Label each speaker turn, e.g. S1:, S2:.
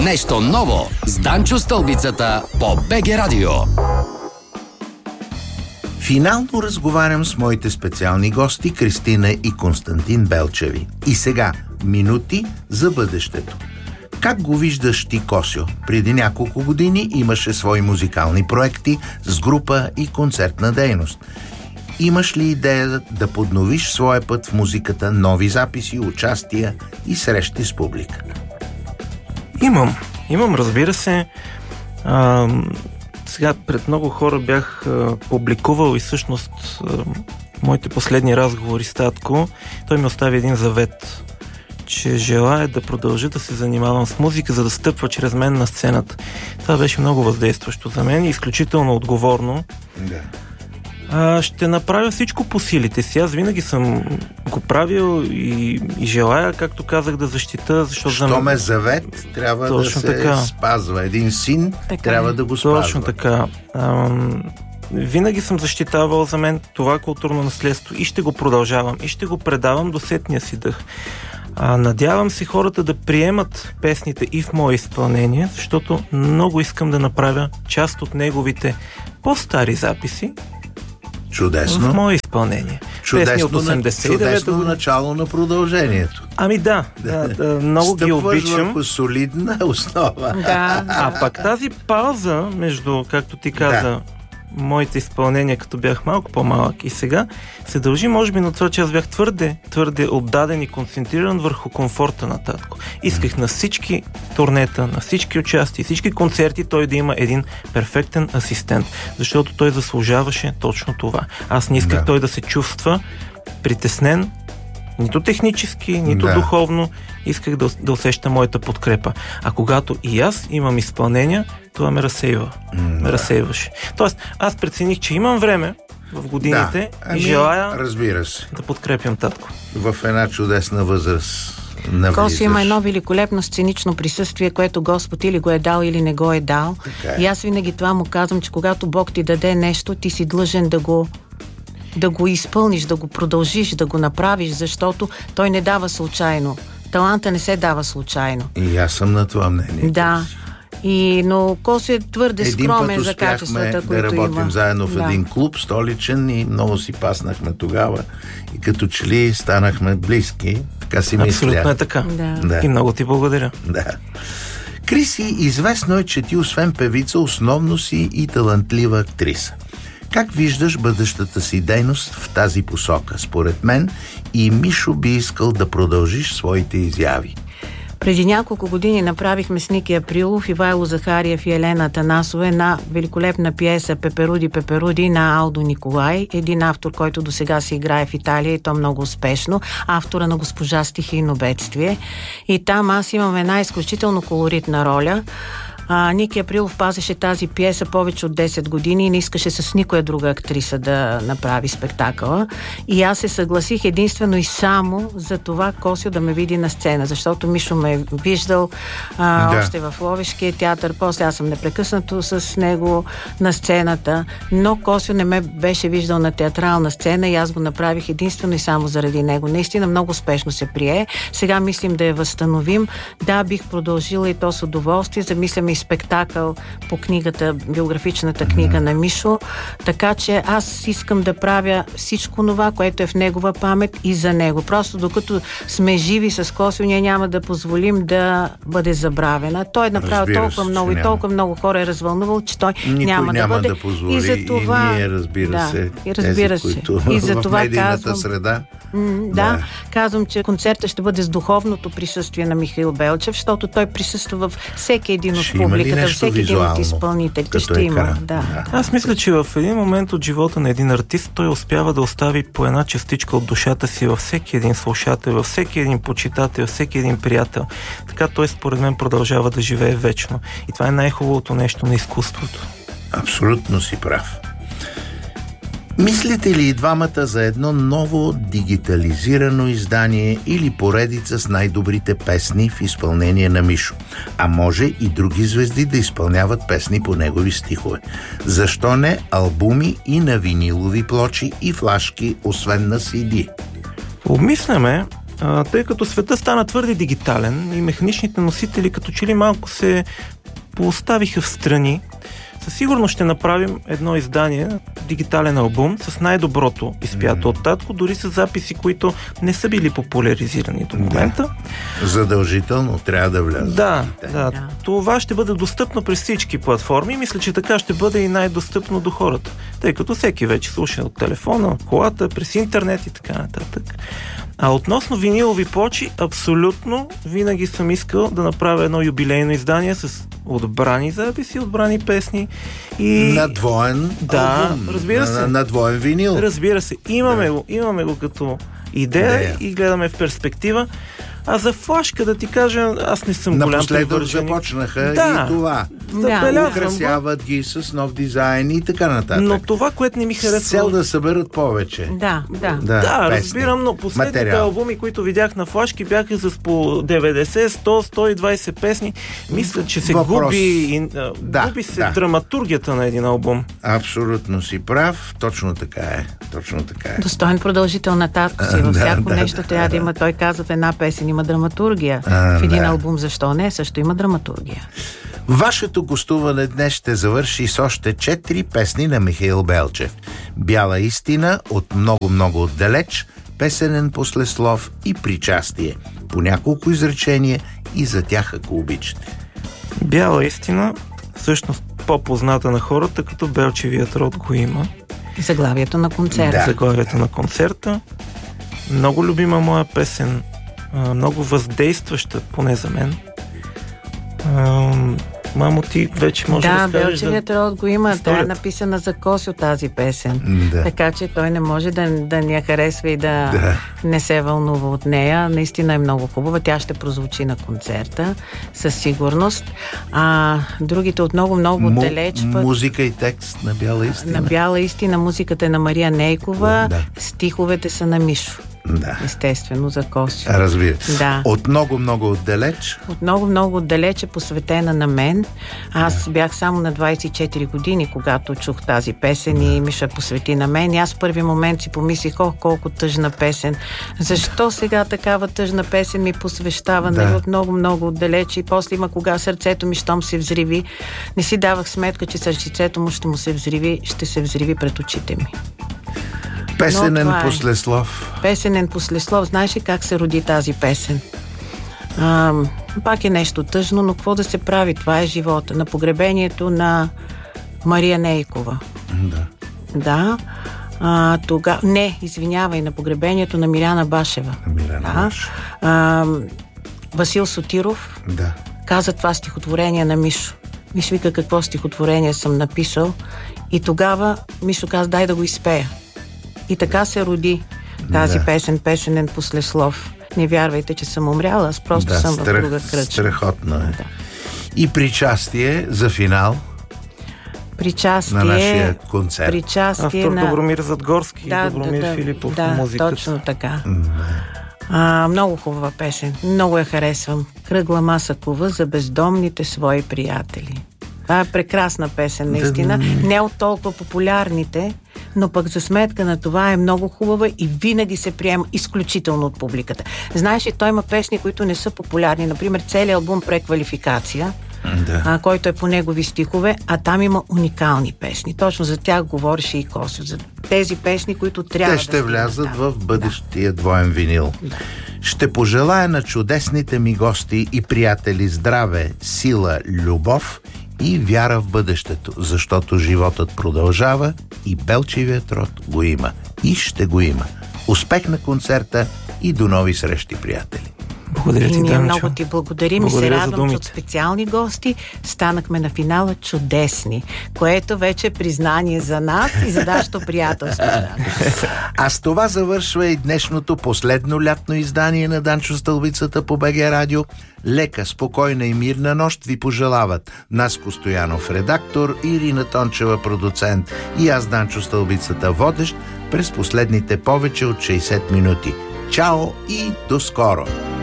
S1: Нещо ново с Данчо Стълбицата по БГ Радио.
S2: Финално разговарям с моите специални гости Кристина и Константин Белчеви. И сега минути за бъдещето. Как го виждаш ти, Косьо? Преди няколко години имаше свои музикални проекти с група и концертна дейност. Имаш ли идея да подновиш своя път в музиката, нови записи, участия и срещи с публика?
S3: Имам, разбира се. Сега пред много хора бях публикувал и всъщност моите последни разговори с татко. Той ми остави един завет, че желая да продължа да се занимавам с музика, за да стъпва чрез мен на сцената. Това беше много въздействащо за мен и изключително отговорно.
S2: Да.
S3: Ще направя всичко по силите си. Аз винаги съм го правил и желая, както казах, да защита, защото
S2: Що ме завет, трябва точно да се така спазва. Един син трябва да го спазва.
S3: Точно така. Винаги съм защитавал за мен това културно наследство и ще го продължавам и ще го предавам до сетния си дъх. Надявам се хората да приемат песните и в мое изпълнение, защото много искам да направя част от неговите по-стари записи.
S2: Чудесно.
S3: В мое изпълнение.
S2: Чудесно начало на продължението.
S3: Да, много ги обичам.
S2: Стъпваш върху солидна основа.
S3: А пак тази пауза между, както ти каза, моите изпълнения, като бях малко по-малък и сега, се дължи може би на това, че аз бях твърде отдаден и концентриран върху комфорта на татко. Исках на всички турнета, на всички участия, всички концерти той да има един перфектен асистент, защото той заслужаваше точно това. Аз не исках той да се чувства притеснен, нито технически, нито духовно. Исках да усеща моята подкрепа. А когато и аз имам изпълнения, това ме разсейва. Ме разсейваше. Тоест, аз прецених, че имам време в годините и желая да подкрепям татко.
S2: В една чудесна възраст.
S4: Косо има едно великолепно сценично присъствие, което Господ или го е дал, или не го е дал. И аз винаги това му казвам, че когато Бог ти даде нещо, ти си длъжен да го изпълниш, да го продължиш, да го направиш, защото той не дава случайно. Таланта не се дава случайно.
S2: И аз съм на това мнение.
S4: Да. Но Косо е твърде скромен за качествата, които има.
S2: да работим заедно в един клуб, столичен, и много си паснахме тогава. И като че ли станахме близки. Така си мисля.
S3: Абсолютно е така. Да. И много ти благодаря.
S2: Да. Криси, известно е, че ти освен певица, основно си и талантлива актриса. Как виждаш бъдещата си дейност в тази посока? Според мен и Мишо би искал да продължиш своите изяви.
S4: Преди няколко години направихме с Ники Априлов, Ивайло Захариев и Елена Танасова една великолепна пиеса Пеперуди на Алдо Николай, един автор, който досега се играе в Италия и то много успешно, автора на Госпожа стихийно бедствие. И там аз имам една изключително колоритна роля. Ники Априлов пазеше тази пиеса повече от 10 години и не искаше с никоя друга актриса да направи спектакъла. И аз се съгласих единствено и само за това Косьо да ме види на сцена, защото Мишо ме е виждал още в Ловешкия театър, после аз съм непрекъснато с него на сцената, но Косьо не ме беше виждал на театрална сцена и аз го направих единствено и само заради него. Наистина много успешно се прие. Сега мислим да я възстановим. Да, бих продължила и то с удоволствие. Замисляме и спектакъл по книгата, биографичната книга на Мишо, така че аз искам да правя всичко това, което е в негова памет и за него. Просто докато сме живи с Косьо, ние няма да позволим да бъде забравена. Той е направил толкова много и толкова много хора е развълнувал, че той няма да бъде.
S2: Да позволи, и за това, и ние, разбира се, които
S4: и за
S2: в
S4: това
S2: медийната
S4: казвам,
S2: среда.
S4: Казвам, че концертът ще бъде с духовното присъствие на Михаил Белчев, защото той присъства във всеки един от публиката, всеки един от изпълнителите. Ще има.
S3: Аз мисля, че в един момент от живота на един артист той успява да остави по една частичка от душата си във всеки един слушател, във всеки един почитател, във всеки един приятел. Така той според мен продължава да живее вечно. И това е най-хубавото нещо на изкуството.
S2: Абсолютно си прав. Мислите ли и двамата за едно ново дигитализирано издание или поредица с най-добрите песни в изпълнение на Мишо? А може и други звезди да изпълняват песни по негови стихове. Защо не албуми и на винилови плочи и флашки, освен на CD?
S3: Обмисляме, тъй като света стана твърде дигитален и механичните носители като че ли малко се поставиха в страни, със сигурност ще направим едно издание, дигитален албум с най-доброто изпято от татко, дори с записи, които не са били популяризирани до момента.
S2: Задължително трябва да влязат.
S3: Да. Това ще бъде достъпно през всички платформи. Мисля, че така ще бъде и най-достъпно до хората, тъй като всеки вече слуша от телефона, от колата, през интернет и така нататък. А относно винилови плочи, абсолютно винаги съм искал да направя едно юбилейно издание с отбрани записи, отбрани песни и...
S2: На двоен албум.
S3: Разбира се.
S2: На двоен винил.
S3: Разбира се. Имаме го като идея и гледаме в перспектива. А за флашка, да ти кажа, аз не съм голям привърженик.
S2: Напоследък започнаха и това. Украсяват ги с нов дизайн и така нататък.
S3: Но това, което не ми харесва...
S2: С цел да съберат повече.
S4: Да,
S3: разбирам, но последните албуми, които видях на флашки, бяха с по 90, 100, 120 песни. Мисля, че се губи драматургията на един албум.
S2: Абсолютно си прав. Точно така е.
S4: Достоен продължител на татко си. Във всяко нещо трябва да има. Той каза в една песен има драматургия. В един албум защо не? Също има драматургия.
S2: Вашето гостуване днес ще завърши с още 4 песни на Михаил Белчев. Бяла истина, от много отдалеч, песенен послеслов и причастие. По няколко изречения и за тях, ако обичате.
S3: Бяла истина, всъщност по-позната на хората, като Белчевият род го има.
S4: Заглавието на концерта.
S3: Заглавието на концерта. Много любима моя песен, много въздействаща, поне за мен. Мамо, ти вече може да скажеш...
S4: Белчевият род го има. Тя е написана за Косио тази песен. Така че той не може да ни я харесва и да не се вълнува от нея. Наистина е много хубава. Тя ще прозвучи на концерта със сигурност. Другите от много далеч.
S2: Музика и текст на Бяла истина.
S4: На Бяла истина музиката е на Мария Нейкова. Стиховете са на Мишо. Естествено, за Косио.
S2: Разбира се. От много отдалеч?
S4: От много отдалеч е посветена на мен. Аз бях само на 24 години, когато чух тази песен и Миша посвети на мен. И аз в първи момент си помислих, колко тъжна песен. Защо сега такава тъжна песен ми посвещава от много отдалеч? И после има кога сърцето ми щом се взриви. Не си давах сметка, че сърцето му ще се взриви пред очите ми.
S2: Песенен послеслов.
S4: Песенен послеслов. Знаеш ли как се роди тази песен? Пак е нещо тъжно, но какво да се прави? Това е живота. На погребението на Мария Нейкова. На погребението на Миляна Башева. Васил Сотиров каза това стихотворение на Мишо. Мишо вика, какво стихотворение съм написал. И тогава Мишо каза, дай да го изпея. И така се роди тази песен, песенен послеслов. Не вярвайте, че съм умряла, аз просто съм в друга кръчка.
S2: Страхотно е. И причастие за финал на нашия концерт.
S3: Автор Добромир Задгорски и Добромир Филипов на музиката.
S4: Точно така. Много хубава песен. Много я харесвам. Кръгла маса кува за бездомните свои приятели. Това е прекрасна песен, наистина. Не от толкова популярните, но пък за сметка на това е много хубава и винаги се приема изключително от публиката. Знаеш ли, той има песни, които не са популярни. Например, целият албум Преквалификация, който е по негови стихове, а там има уникални песни. Точно за тях говореше и Косио. За тези песни, които трябва
S2: Те ще влязат в бъдещия двоен винил. Ще пожелая на чудесните ми гости и приятели здраве, сила, любов и вяра в бъдещето, защото животът продължава и Белчевият род го има и ще го има. Успех на концерта и до нови срещи, приятели!
S3: Благодаря ти, Данчо.
S4: Много ти благодарим и се радвам, че от специални гости станахме на финала чудесни, което вече е признание за нас и за нашето приятелство.
S2: А с това завършва и днешното последно лятно издание на Данчо Стълбицата по БГ Радио. Лека, спокойна и мирна нощ ви пожелават Наско Стоянов, редактор, Ирина Тончева, продуцент, и аз, Данчо Стълбицата, водещ през последните повече от 60 минути. Чао и до скоро!